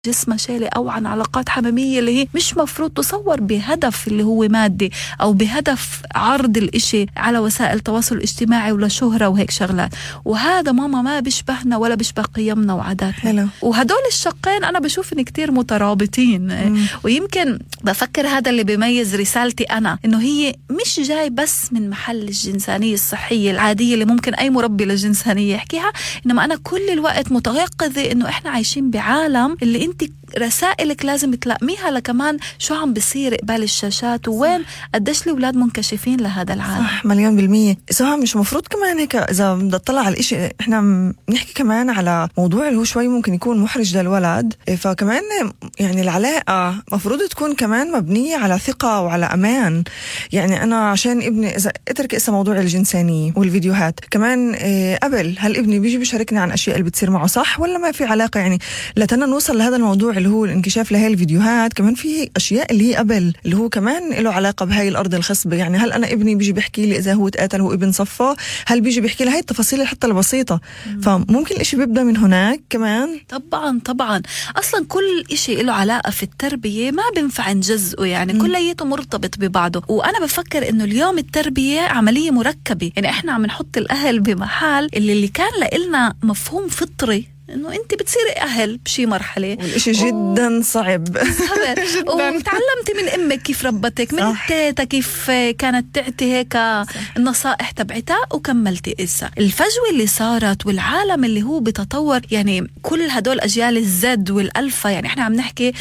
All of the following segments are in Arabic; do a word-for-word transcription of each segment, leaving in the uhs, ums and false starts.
جسم شالي أو عن علاقات حميمية اللي هي مش مفروض تصور بهدف اللي هو مادي أو بهدف عرض الإشي على وسائل التواصل الاجتماعي ولا شهرة وهيك شغلات. وهذا ماما ما بيشبهنا ولا بيشبه قيمنا وعاداتنا. وهدول الشقين أنا بشوف إن كتير مترابطين. مم. ويمكن بفكر هذا اللي بيميز رسالتي أنا، إنه هي مش جاي بس من محل الجنسانية الصحية العادية اللي ممكن أي مربي للجنسانية يحكيها، إنما أنا كل الوقت متيقظة إنه إحنا عايشين بعالم اللي انت رسائلك لازم تلقميها لكمان شو عم بيصير قبال الشاشات ووين قديش الأولاد منكشفين لهذا العالم. صح، مليون بالمية. سواء مش مفروض كمان هيك إذا بدي أطلع على الإشي، إحنا نحكي كمان على موضوع اللي هو شوي ممكن يكون محرج للولد، فكمان يعني العلاقة مفروض تكون كمان مبنية على ثقة وعلى أمان. يعني أنا عشان ابني إذا اترك إسا موضوع الجنسانية والفيديوهات كمان إيه قبل هل ابني بيجي بيشاركني عن أشياء اللي بتصير معه صح ولا ما في علاقة؟ يعني لتنا نوصل لهذا الموضوع اللي هو الانكشاف لهي الفيديوهات، كمان في أشياء اللي هي قبل اللي هو كمان له علاقة بهاي الأرض الخصبة. يعني هل أنا ابني بيجي بيحكي لي إذا هو تقاتل هو ابن صفه، هل بيجي بيحكي لي هاي التفاصيل حتى البسيطة؟ مم. فممكن الإشي بيبدأ من هناك كمان. طبعا طبعا أصلا كل إشي له علاقة في التربية ما بينفع نجزئه، يعني كليته مرتبط ببعضه. وأنا بفكر إنه اليوم التربية عملية مركبة، يعني إحنا عم نحط الأهل بمحل اللي, اللي كان لإلنا مفهوم فطري إنه أنت بتصيري أهل بشي مرحلة، والإشي جدا و... صعب وتعلمت من أمك كيف ربتك، من تيتا كيف كانت تعطي هيك النصائح تبعتها وكملتي إسا. الفجوة اللي صارت والعالم اللي هو بتطور، يعني كل هدول أجيال الزد والألفا، يعني إحنا عم نحكي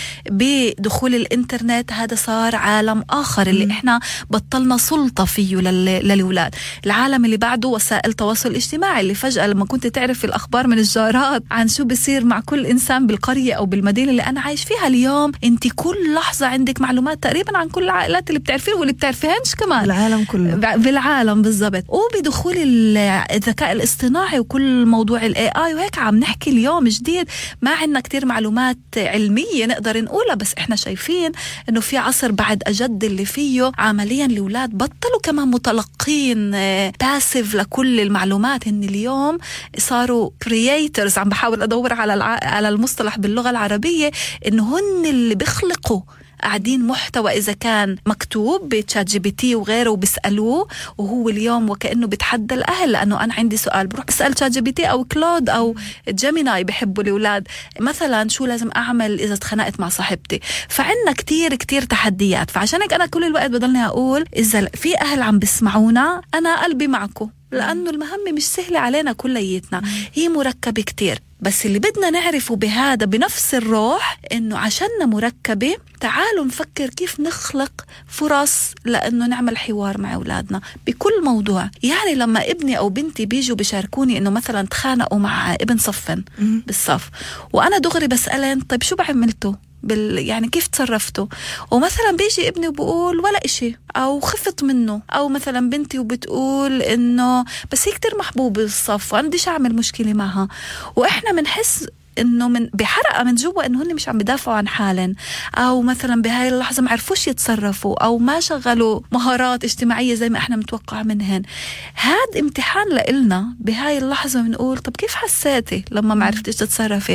بدخول الإنترنت هذا صار عالم آخر اللي م. إحنا بطلنا سلطة فيه لل... للولاد. العالم اللي بعده وسائل التواصل الاجتماعي اللي فجأة لما كنت تعرف الأخبار من الجارات عن شو بيصير مع كل إنسان بالقرية أو بالمدينة اللي أنا عايش فيها اليوم، أنت كل لحظة عندك معلومات تقريبا عن كل العائلات اللي بتعرفين واللي بتعرفينش كمان العالم كله بالعالم بالضبط. وبدخول الذكاء الاصطناعي وكل موضوع ال إيه آي وهيك عم نحكي اليوم جديد، ما عندنا كتير معلومات علمية نقدر نقولها، بس إحنا شايفين إنه في عصر بعد أجد اللي فيه عمليا الأولاد بطلوا كمان متلقين باسيف لكل المعلومات، إن اليوم صاروا creators. عم بحاول أدور على الع... على المصطلح باللغة العربية، إنه هن اللي بيخلقوا قاعدين محتوى إذا كان مكتوب بتشات جي بي تي وغيره وبيسألوه، وهو اليوم وكأنه بتحدى الأهل، لأنه أنا عندي سؤال بروح بسأل تشات جي بي تي أو كلود أو جيميناي بحبوا الأولاد مثلا شو لازم أعمل إذا اتخانقت مع صاحبتي. فعنا كتير كتير تحديات. فعشان هيك أنا كل الوقت بضلني أقول إذا في أهل عم بسمعونا أنا قلبي معكم، لأنه المهمة مش سهلة علينا كليتنا، هي مركبة كتير. بس اللي بدنا نعرفه بهذا بنفس الروح إنه عشاننا مركبة تعالوا نفكر كيف نخلق فرص لأنه نعمل حوار مع أولادنا بكل موضوع. يعني لما ابني أو بنتي بيجوا بيشاركوني إنه مثلا تخانقوا مع ابن صفن بالصف، وأنا دغري بسألن طيب شو بعملتوا بال يعني كيف تصرفتوا، ومثلا بيجي ابني وبقول ولا إشي أو خفت منه، أو مثلا بنتي وبتقول إنه بس هي كتير محبوبة بالصف وأنا بديش أعمل مشكلة معها، وإحنا منحس إنه من بحرقة من جوا إنه هن مش عم بدافعوا عن حالن، أو مثلا بهاي اللحظة ما عرفوش يتصرفوا أو ما شغلوا مهارات اجتماعية زي ما إحنا متوقع منهن. هاد امتحان لإلنا بهاي اللحظة، بنقول طب كيف حسيتي لما ما عرفتش تتصرفي،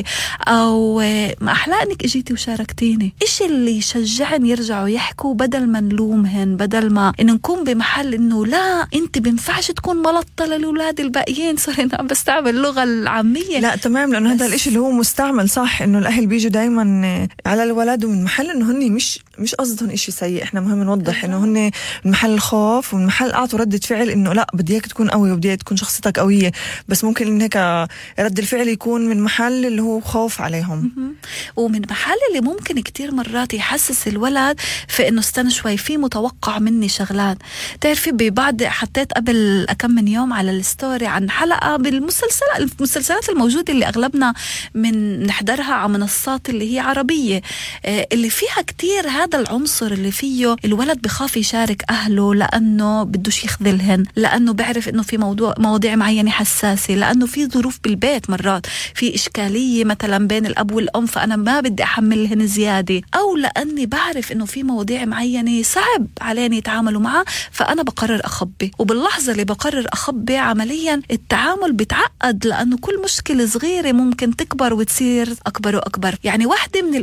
أو ما أحلى إنك إجيتي وشاركتيني. إيش اللي يشجعن يرجعوا يحكوا بدل ما نلومهن، بدل ما إن نكون بمحل إنه لا أنت بنفعش تكون ملطة للولاد الباقيين. صرنا عم بستعمل اللغة العامية. لا تمام، لأنه هذا الإشي اللي هو مستعمل صح، انه الاهل بيجوا دايما على الولد ومن محل انه هن مش مش قصدهم اشي سيء. احنا مهم نوضح انه هن من محل الخوف ومن محل اعطوا ردة فعل انه لا بدي اياك تكون قوي وبدي اياك تكون شخصيتك قوية، بس ممكن ان هيك رد الفعل يكون من محل اللي هو خوف عليهم، ومن محل اللي ممكن كتير مرات يحسس الولد في انه استنى شوي في متوقع مني شغلات. تعرفي ببعض حطيت قبل كم من يوم على الستوري عن حلقة بالمسلسلات المسلسلات الموجودة اللي اغلبنا من نحضرها على منصات اللي هي عربية، اللي فيها كتير هذا العنصر اللي فيه الولد بخاف يشارك أهله لأنه بدوش يخذلهن، لأنه بعرف إنه في موضوع مواضيع معينة حساسة، لأنه في ظروف بالبيت مرات في إشكالية مثلا بين الأب والأم، فأنا ما بدي أحملهن زيادة، أو لأني بعرف إنه في مواضيع معينة صعب عليني يتعاملوا معها فأنا بقرر أخبي. وباللحظة اللي بقرر أخبي عمليا التعامل بتعقد، لأنه كل مشكلة صغيرة ممكن تكبر وتصير أكبر وأكبر. يعني واحدة من